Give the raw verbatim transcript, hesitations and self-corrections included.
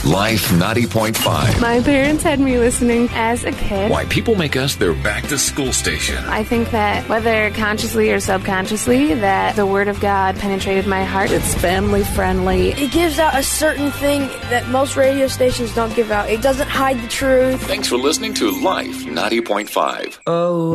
Life ninety point five. My parents had me listening as a kid. Why people make us their back-to-school station. I think that whether consciously or subconsciously, that the Word of God penetrated my heart. It's family-friendly. It gives out a certain thing that most radio stations don't give out. It doesn't hide the truth. Thanks for listening to Life ninety point five. Oh.